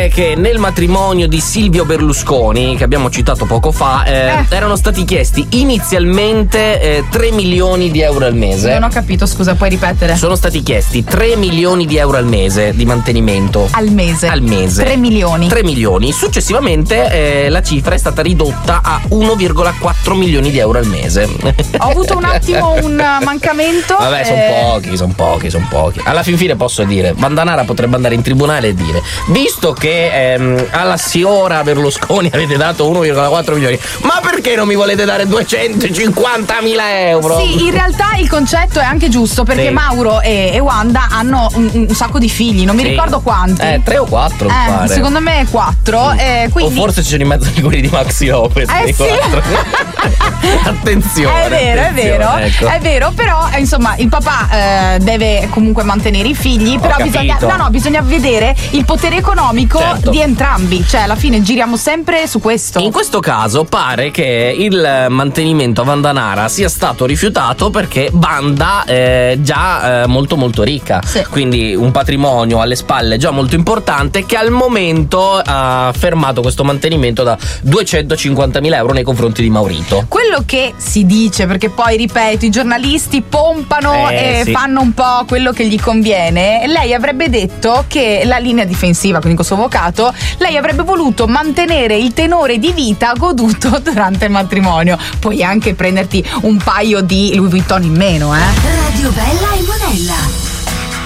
dire che nel matrimonio di Silvio Berlusconi, che abbiamo citato poco fa, erano stati chiesti inizialmente 3 milioni di euro al mese. Non ho capito, scusa, puoi ripetere? Sono stati chiesti 3 milioni di euro al mese di mantenimento. Al mese? Al mese. 3 milioni. 3 milioni. Successivamente la cifra è stata ridotta a 1,4 milioni di euro al mese. Ho avuto un attimo un mancamento. Vabbè, sono pochi. Alla fin fine posso dire, Vandanara potrebbe andare in tribunale e dire: visto che alla signora Berlusconi avete dato 1,4 milioni, ma perché non mi volete dare 250.000 euro? Sì, in realtà il concetto è anche giusto, perché sì. Mauro e Wanda hanno un sacco di figli, non mi ricordo quanti. 3 o 4 mi pare. Secondo me 4. Quindi... O forse ci sono in mezzo anche quelli di Maxi Lopez. Sì. Attenzione. È vero, ecco. è vero, però insomma il papà deve comunque mantenere i figli, però bisogna vedere il potere economico di entrambi, cioè alla fine giriamo sempre su questo. In questo caso pare che il mantenimento a Vandanara sia stato rifiutato perché Banda è già molto molto ricca, sì. Quindi un patrimonio alle spalle già molto importante, che al momento ha fermato questo mantenimento da 250.000 euro nei confronti di Maurito. Quello che si dice, perché poi ripeto, i giornalisti pompano e sì. fanno un po' quello che gli conviene. Lei avrebbe detto che la linea difensiva, quindi questo avvocato, lei avrebbe voluto mantenere il tenore di vita goduto durante il matrimonio. Puoi anche prenderti un paio di Louis Vuitton in meno, Radio Bella e Monella.